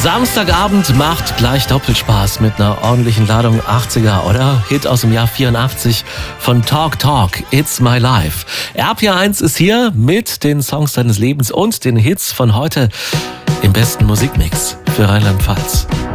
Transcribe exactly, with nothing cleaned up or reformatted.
Samstagabend macht gleich doppelt Spaß mit einer ordentlichen Ladung achtziger, oder? Hit aus dem Jahr vierundachtzig von Talk Talk, It's My Life. R P R eins ist hier mit den Songs deines Lebens und den Hits von heute im besten Musikmix für Rheinland-Pfalz.